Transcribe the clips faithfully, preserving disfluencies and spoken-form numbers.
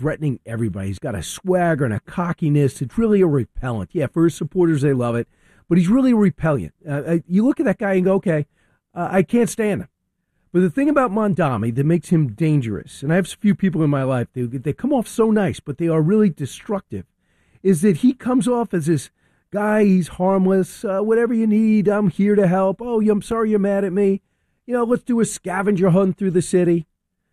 threatening everybody. He's got a swagger and a cockiness. It's really a repellent. Yeah, for his supporters, they love it. But he's really repellent. Uh, you look at that guy and go, okay, uh, I can't stand him. But the thing about Mondami that makes him dangerous, and I have a few people in my life, they, they come off so nice, but they are really destructive, is that he comes off as this guy, he's harmless, uh, whatever you need, I'm here to help. Oh, I'm sorry you're mad at me. You know, let's do a scavenger hunt through the city.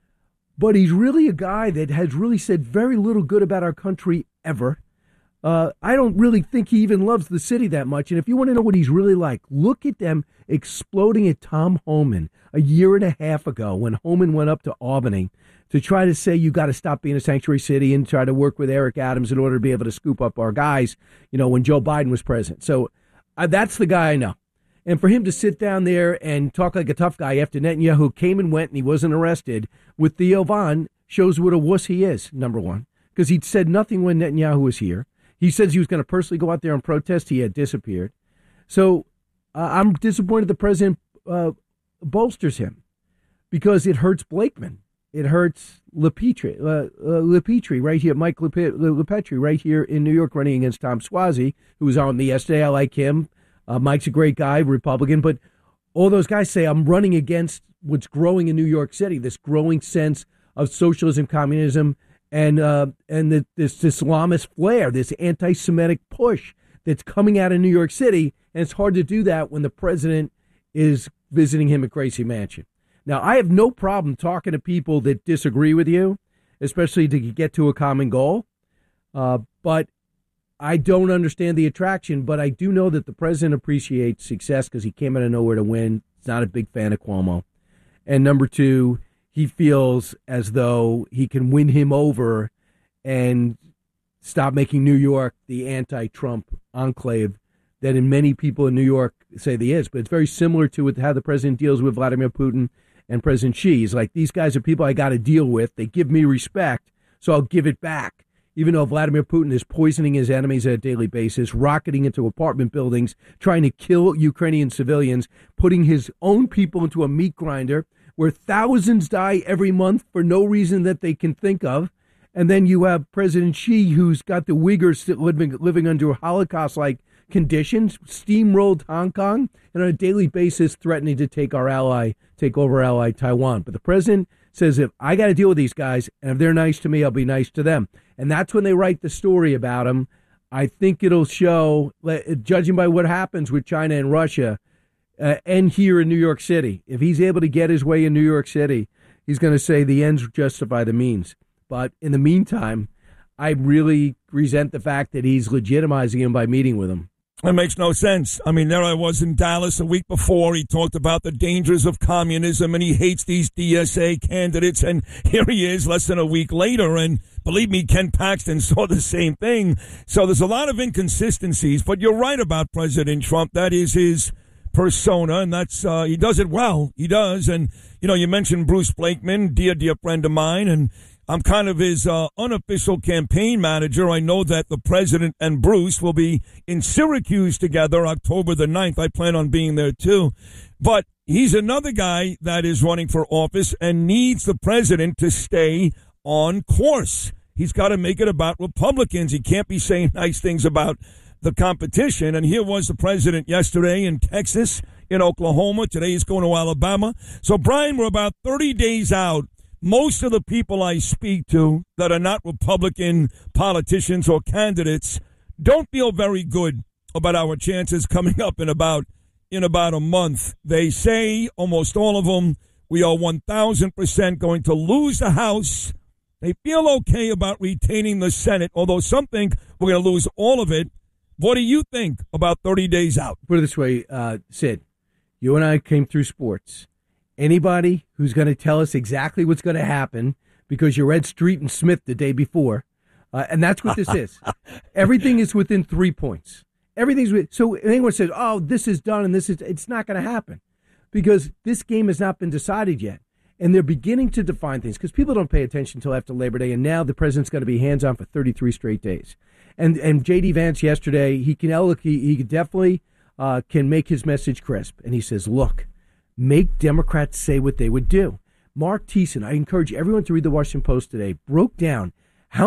But he's really a guy that has really said very little good about our country ever. Uh, I don't really think he even loves the city that much. And if you want to know what he's really like, look at them exploding at Tom Homan a year and a half ago when Homan went up to Albany to try to say you got to stop being a sanctuary city and try to work with Eric Adams in order to be able to scoop up our guys, you know, when Joe Biden was president. So uh, that's the guy I know. And for him to sit down there and talk like a tough guy after Netanyahu came and went and he wasn't arrested with Theo Von shows what a wuss he is, number one, because he'd said nothing when Netanyahu was here. He says he was going to personally go out there and protest. He had disappeared. So uh, I'm disappointed the president uh, bolsters him because it hurts Blakeman. It hurts LePetri, uh, uh, LePetri right here, Mike Lepe- LePetri right here in New York running against Tom Suozzi, who was on me yesterday. I like him. Uh, Mike's a great guy, Republican. But all those guys say I'm running against what's growing in New York City, this growing sense of socialism, communism, and uh, and the, this Islamist flair, this anti-Semitic push that's coming out of New York City. And it's hard to do that when the president is visiting him at Gracie Mansion. Now, I have no problem talking to people that disagree with you, especially to get to a common goal. Uh, but I don't understand the attraction. But I do know that the president appreciates success because he came out of nowhere to win. He's not a big fan of Cuomo. And number two, he feels as though he can win him over and stop making New York the anti-Trump enclave that in many people in New York say they is. But it's very similar to with how the president deals with Vladimir Putin and President Xi. He's like, these guys are people I got to deal with. They give me respect, so I'll give it back. Even though Vladimir Putin is poisoning his enemies on a daily basis, rocketing into apartment buildings, trying to kill Ukrainian civilians, putting his own people into a meat grinder where thousands die every month for no reason that they can think of. And then you have President Xi, who's got the Uyghurs living, living under Holocaust-like conditions, steamrolled Hong Kong, and on a daily basis threatening to take our ally, take over ally Taiwan. But the president says, if I got to deal with these guys, and if they're nice to me, I'll be nice to them. And that's when they write the story about him. I think it'll show, judging by what happens with China and Russia, uh, and here in New York City, if he's able to get his way in New York City, he's going to say the ends justify the means. But in the meantime, I really resent the fact that he's legitimizing him by meeting with him. It makes no sense. I mean, there I was in Dallas a week before. He talked about the dangers of communism, and he hates these D S A candidates. And here he is less than a week later. And believe me, Ken Paxton saw the same thing. So there's a lot of inconsistencies. But you're right about President Trump. That is his persona, and that's uh, he does it well. He does. And, you know, you mentioned Bruce Blakeman, dear, dear friend of mine, and I'm kind of his uh, unofficial campaign manager. I know that the president and Bruce will be in Syracuse together October the ninth. I plan on being there, too. But he's another guy that is running for office and needs the president to stay on course. He's got to make it about Republicans. He can't be saying nice things about the competition. And here was the president yesterday in Texas, in Oklahoma. Today he's going to Alabama. So, Brian, we're about thirty days out. Most of the people I speak to that are not Republican politicians or candidates don't feel very good about our chances coming up in about in about a month. They say, almost all of them, we are one thousand percent going to lose the House. They feel okay about retaining the Senate, although some think we're going to lose all of it. What do you think about thirty days out? Put it this way, uh, Sid, you and I came through sports. Anybody who's going to tell us exactly what's going to happen because you read Street and Smith the day before, uh, and that's what this is. Everything is within three points. Everything's with, so anyone says, "Oh, this is done," and this is it's not going to happen because this game has not been decided yet, and they're beginning to define things because people don't pay attention until after Labor Day, and now the president's going to be hands on for thirty-three straight days. And and J D Vance yesterday, he can he, he definitely uh, can make his message crisp, and he says, "Look. Make Democrats say what they would do." Mark Thiessen, I encourage everyone to read the Washington Post today, broke down